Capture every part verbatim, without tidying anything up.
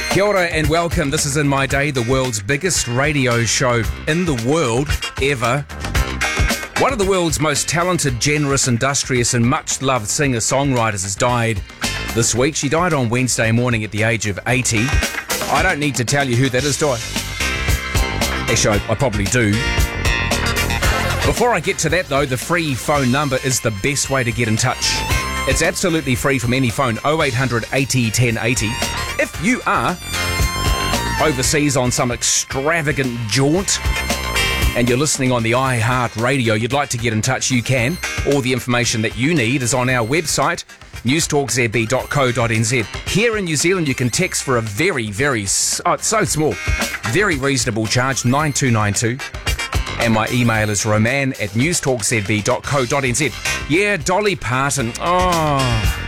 Kia ora and welcome. This is In My Day, the world's biggest radio show in the world ever. One of the world's most talented, generous, industrious and much-loved singer-songwriters has died this week. She died on Wednesday morning at the age of eighty. I don't need to tell you who that is, do I? Actually, I, I probably do. Before I get to that, though, the free phone number is the best way to get in touch. It's absolutely free from any phone, oh eight hundred eighty ten eighty. If you are overseas on some extravagant jaunt and you're listening on the iHeart Radio, you'd like to get in touch, you can. All the information that you need is on our website, newstalk z b dot co dot n z. Here in New Zealand, you can text for a very, very, oh, it's so small, very reasonable charge, nine two nine two. And my email is roman at newstalk z b dot co dot n z. Yeah, Dolly Parton. Oh...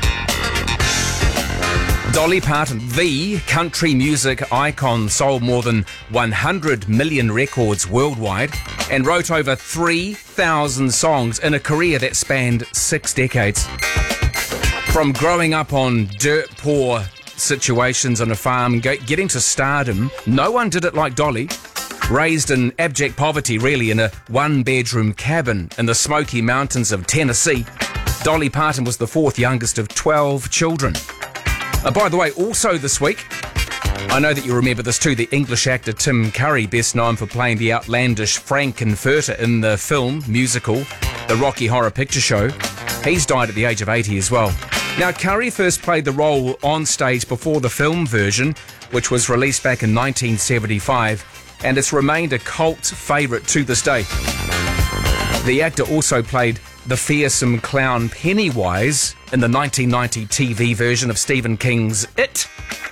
Dolly Parton, the country music icon, sold more than one hundred million records worldwide and wrote over three thousand songs in a career that spanned six decades. From growing up on dirt-poor situations on a farm, getting to stardom, no one did it like Dolly. Raised in abject poverty, really, in a one-bedroom cabin in the Smoky Mountains of Tennessee, Dolly Parton was the fourth youngest of twelve children. Uh, by the way, also this week, I know that you remember this too, the English actor Tim Curry, best known for playing the outlandish Frank-N-Furter in the film, musical, The Rocky Horror Picture Show. He's died at the age of eighty as well. Now, Curry first played the role on stage before the film version, which was released back in nineteen seventy-five, and it's remained a cult favourite to this day. The actor also played the fearsome clown Pennywise in the nineteen ninety T V version of Stephen King's It.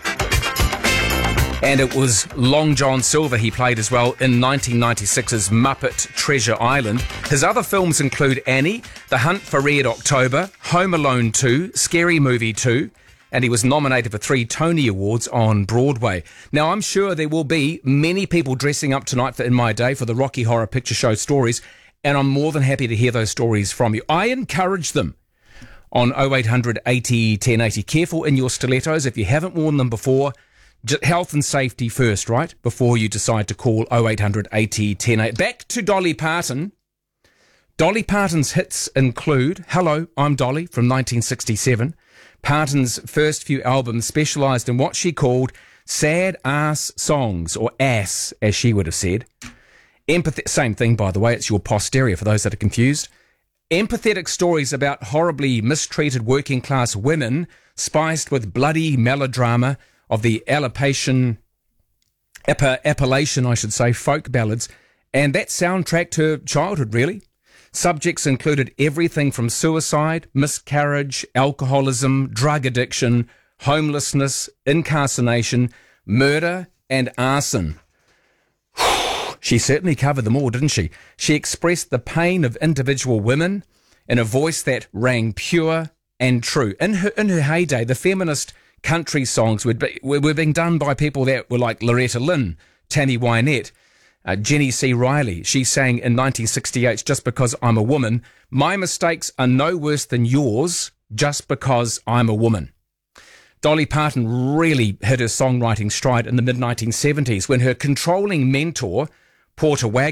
And it was Long John Silver he played as well in nineteen ninety-six's Muppet Treasure Island. His other films include Annie, The Hunt for Red October, Home Alone two, Scary Movie two, and he was nominated for three Tony Awards on Broadway. Now, I'm sure there will be many people dressing up tonight for In My Day for the Rocky Horror Picture Show stories, and I'm more than happy to hear those stories from you. I encourage them on oh eight hundred eighty ten eighty. Careful in your stilettos. If you haven't worn them before, just health and safety first, right? Before you decide to call oh eight hundred eighty ten eighty. Back to Dolly Parton. Dolly Parton's hits include Hello, I'm Dolly from nineteen sixty-seven. Parton's first few albums specialised in what she called sad ass songs, or ass, as she would have said. Empathy, same thing, by the way, it's your posterior for those that are confused. Empathetic stories about horribly mistreated working class women, spiced with bloody melodrama of the Appalachian, Appalachian, I should say, folk ballads, and that soundtracked her childhood, really. Subjects included everything from suicide, miscarriage, alcoholism, drug addiction, homelessness, incarceration, murder, and arson. She certainly covered them all, didn't she? She expressed the pain of individual women in a voice that rang pure and true. In her in her heyday, the feminist country songs were, were being done by people that were like Loretta Lynn, Tammy Wynette, uh, Jenny C. Riley. She sang in nineteen sixty-eight, Just Because I'm a Woman, my mistakes are no worse than yours just because I'm a woman. Dolly Parton really hit her songwriting stride in the mid nineteen seventies when her controlling mentor, Porter Wagoner,